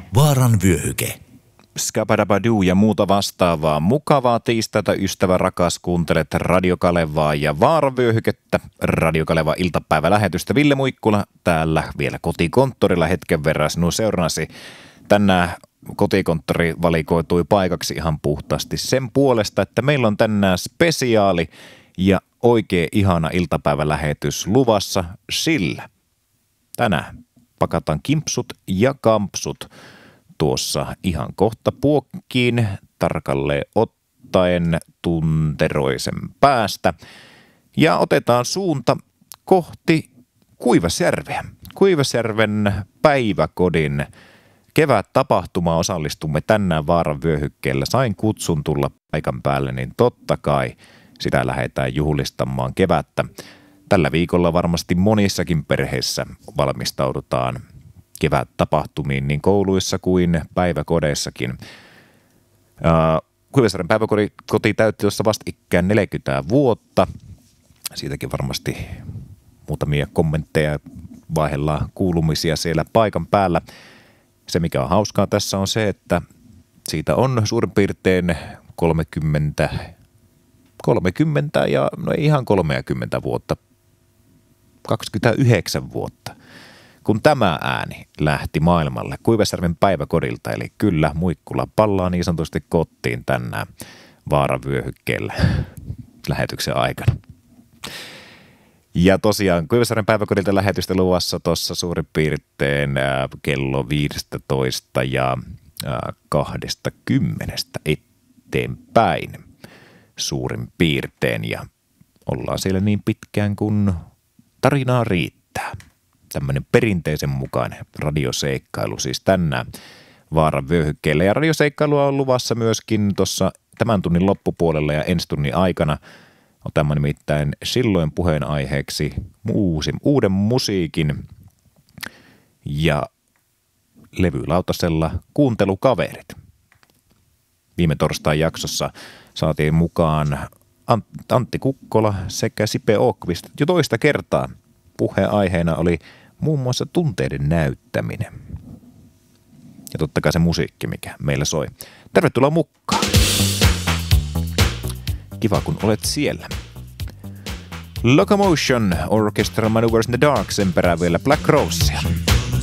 Vaaran vyöhyke. Skabadabadoo ja muuta vastaavaa. Mukavaa tiistaita, ystävä rakas, kuuntelet Radio Kalevaa ja Vaaran vyöhykettä. Radio Kaleva iltapäivälähetystä. Ville Muikkula täällä vielä kotikonttorilla hetken verran sinun seurannasi. Tänään kotikonttori valikoitui paikaksi ihan puhtaasti sen puolesta, että meillä on tänään spesiaali ja oikein ihana iltapäivälähetys luvassa, sillä tänään pakataan kimpsut ja kampsut tuossa ihan kohta puokkiin, tarkalleen ottaen tunteroisen päästä. Ja otetaan suunta kohti Kuivasjärveä. Kuivasjärven päiväkodin kevättapahtumaan osallistumme tänään Vaaran vyöhykkeellä. Sain kutsun tulla paikan päälle, niin totta kai sitä lähdetään juhlistamaan kevättä. Tällä viikolla varmasti monissakin perheissä valmistaudutaan kevättapahtumiin niin kouluissa kuin päiväkodeissakin. Kuivasjärven päiväkoti täytti tuossa vastikään 40 vuotta. Siitäkin varmasti muutamia kommentteja vaihdellaan kuulumisia siellä paikan päällä. Se mikä on hauskaa tässä on se, että siitä on suurin piirtein 30 ja no ei ihan 30 vuotta, 29 vuotta, kun tämä ääni lähti maailmalle Kuivasjärven päiväkodilta. Eli kyllä Muikkula pallaa niin sanotusti kotiin tänään Vaaran vyöhykkeellä lähetyksen aikana. Ja tosiaan Kuivasjärven päiväkodilta lähetystä luvassa tuossa suurin piirtein kello 15 ja 20 eteenpäin suurin piirtein. Ja ollaan siellä niin pitkään kuin tarinaa riittää. Tämmöinen perinteisen mukainen radioseikkailu siis tänään Vaaran vyöhykkeellä. Ja radioseikkailua on luvassa myöskin tuossa tämän tunnin loppupuolella ja ensi tunnin aikana. Otamme nimittäin silloin puheenaiheeksi uuden musiikin ja levylautasella kuuntelukaverit. Viime torstain jaksossa saatiin mukaan Antti Kukkola sekä Sipe Åqvist. Jo toista kertaa puheenaiheena oli muun muassa tunteiden näyttäminen. Ja totta kai se musiikki, mikä meillä soi. Tervetuloa mukaan! Kiva, kun olet siellä. Locomotion Orchestral Maneuvers in the Dark, sen perään vielä Black Rosea.